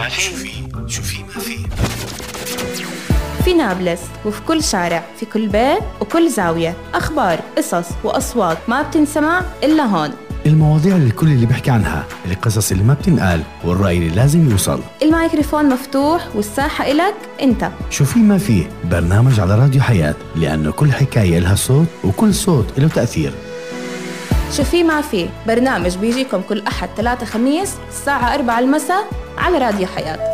ما في. شو في ما في. في نابلس وفي كل شارع، في كل بيت وكل زاوية، أخبار، قصص وأصوات ما بتنسمع إلا هون. المواضيع اللي الكل اللي بيحكي عنها، القصص اللي ما بتنقال، والرأي اللي لازم يوصل. الميكروفون مفتوح والساحة إلك أنت. شو في ما في، برنامج على راديو حياة، لأنه كل حكاية لها صوت وكل صوت له تأثير. شو في ما في، برنامج بيجيكم كل أحد 3 خميس الساعة 4 المساء على راديو حياة.